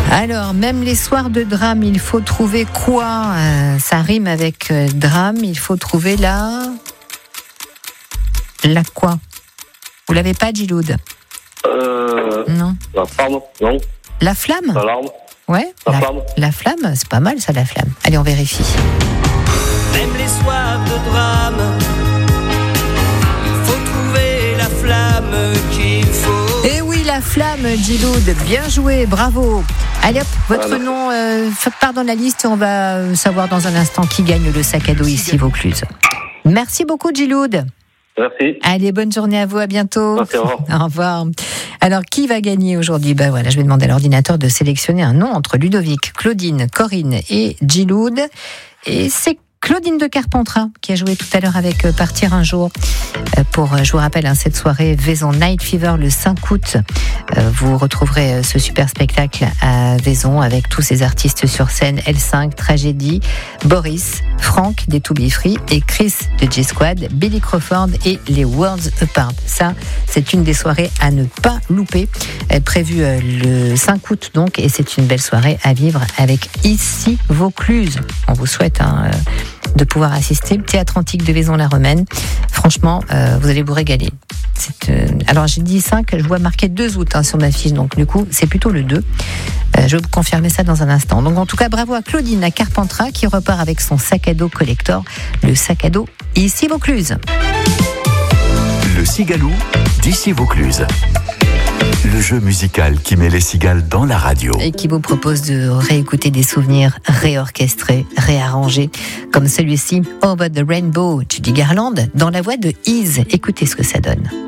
Alors, même les soirs de drame, il faut trouver quoi ? Ça rime avec drame, il faut trouver la quoi ? Vous l'avez pas, Djiloud ? Non. La flamme, non. La flamme ? L'alarme. Ouais. Flamme. La flamme, c'est pas mal ça, la flamme. Allez, on vérifie. Même les soirs de drame, il faut trouver la flamme qu'il faut. Eh oui, la flamme, Djiloud, bien joué, bravo. Allez hop, votre nom part dans la liste et on va savoir dans un instant qui gagne le sac à dos ici, Vaucluse. Merci beaucoup, Djiloud. Merci. Allez, bonne journée à vous, à bientôt. Merci, au revoir. Au revoir. Alors, qui va gagner aujourd'hui ? Ben voilà, je vais demander à l'ordinateur de sélectionner un nom entre Ludovic, Claudine, Corinne et Djiloud. Et c'est Claudine de Carpentras qui a joué tout à l'heure avec Partir un jour pour, je vous rappelle, cette soirée Vaison Night Fever le 5 août. Vous retrouverez ce super spectacle à Vaison avec tous ces artistes sur scène, L5, Tragédie, Boris, Franck des To Be Free et Chris de G-Squad, Billy Crawford et les Worlds Apart. Ça, c'est une des soirées à ne pas louper, prévue le 5 août donc, et c'est une belle soirée à vivre avec ici Vaucluse. On vous souhaite de pouvoir assister. Théâtre Antique de Vaison-la-Romaine. Franchement, vous allez vous régaler. Alors, j'ai dit 5, je vois marqué 2 août sur ma fiche, donc du coup, c'est plutôt le 2. Je vais vous confirmer ça dans un instant. Donc, en tout cas, bravo à Claudine à Carpentras qui repart avec son sac à dos collector, le sac à dos ici Vaucluse. Le Cigalou d'ici Vaucluse. Le jeu musical qui met les cigales dans la radio. Et qui vous propose de réécouter des souvenirs réorchestrés, réarrangés, comme celui-ci, Over the Rainbow, Judy Garland, dans la voix de Ease. Écoutez ce que ça donne.